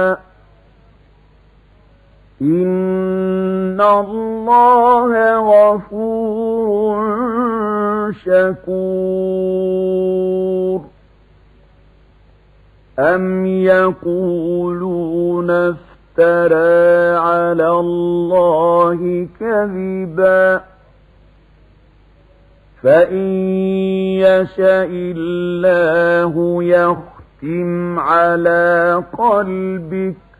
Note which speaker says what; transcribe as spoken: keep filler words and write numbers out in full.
Speaker 1: إن الله غفور شكور. أم يقولون افترى على الله كذبا فإن يشأ الله يختم على قلبك